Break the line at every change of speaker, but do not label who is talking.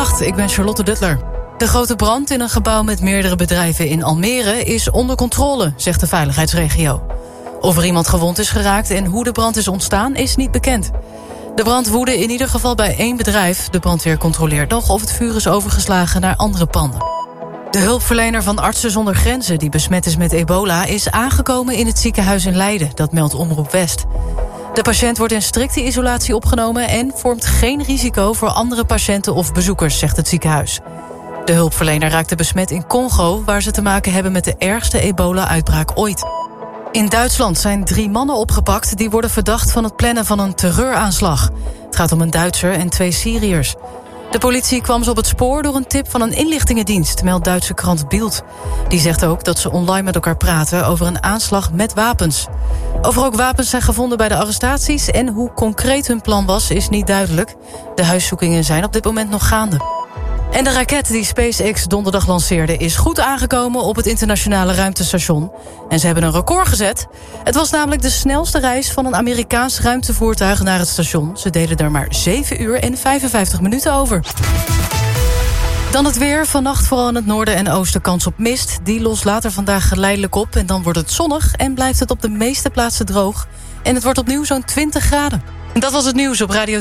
Goedenacht, ik ben Charlotte Duttler. De grote brand in een gebouw met meerdere bedrijven in Almere is onder controle, zegt de veiligheidsregio. Of er iemand gewond is geraakt en hoe de brand is ontstaan is niet bekend. De brand woedde in ieder geval bij 1 bedrijf. De brandweer controleert nog of het vuur is overgeslagen naar andere panden. De hulpverlener van Artsen zonder Grenzen die besmet is met ebola is aangekomen in het ziekenhuis in Leiden, dat meldt Omroep West. De patiënt wordt in strikte isolatie opgenomen en vormt geen risico voor andere patiënten of bezoekers, zegt het ziekenhuis. De hulpverlener raakte besmet in Congo, waar ze te maken hebben met de ergste ebola-uitbraak ooit. In Duitsland zijn 3 mannen opgepakt die worden verdacht van het plannen van een terreuraanslag. Het gaat om een Duitser en 2 Syriërs. De politie kwam ze op het spoor door een tip van een inlichtingendienst, meldt Duitse krant Bild. Die zegt ook dat ze online met elkaar praten over een aanslag met wapens. Of er ook wapens zijn gevonden bij de arrestaties en hoe concreet hun plan was, is niet duidelijk. De huiszoekingen zijn op dit moment nog gaande. En de raket die SpaceX donderdag lanceerde is goed aangekomen op het internationale ruimtestation. En ze hebben een record gezet. Het was namelijk de snelste reis van een Amerikaans ruimtevoertuig naar het station. Ze deden er maar 7 uur en 55 minuten over. Dan het weer. Vannacht vooral in het noorden en oosten kans op mist. Die lost later vandaag geleidelijk op en dan wordt het zonnig en blijft het op de meeste plaatsen droog. En het wordt opnieuw zo'n 20 graden. Dat was het nieuws op Radio